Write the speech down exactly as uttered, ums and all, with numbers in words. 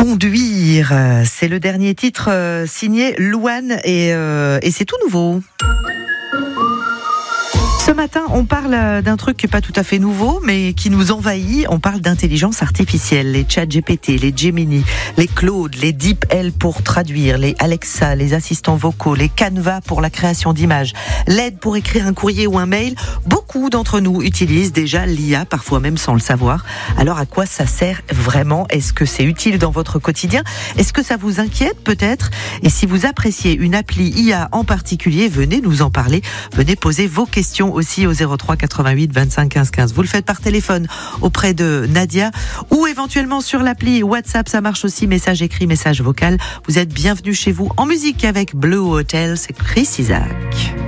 Conduire, c'est le dernier titre euh, signé Louane et, euh, et c'est tout nouveau. Ce matin, on parle d'un truc qui n'est pas tout à fait nouveau, mais qui nous envahit. On parle d'intelligence artificielle, les chat G P T, les Gemini, les Claude, les DeepL pour traduire, les Alexa, les assistants vocaux, les Canva pour la création d'images, l'aide pour écrire un courrier ou un mail. Beaucoup d'entre nous utilisent déjà l'I A, parfois même sans le savoir. Alors à quoi ça sert vraiment ? Est-ce que c'est utile dans votre quotidien ? Est-ce que ça vous inquiète peut-être ? Et si vous appréciez une appli I A en particulier, venez nous en parler. Venez poser vos questions aussi au zéro trois quatre-vingt-huit vingt-cinq quinze quinze. Vous le faites par téléphone auprès de Nadia ou éventuellement sur l'appli WhatsApp, ça marche aussi, message écrit, message vocal. Vous êtes bienvenus chez vous en musique avec Blue Hotel, c'est Chris Isaak.